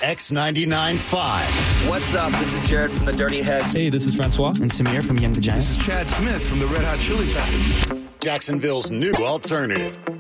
X99.5. What's up? This is Jared from the Dirty Heads. Hey, this is Francois. And Samir from Young the Giant. This is Chad Smith from the Red Hot Chili Peppers. Jacksonville's new alternative.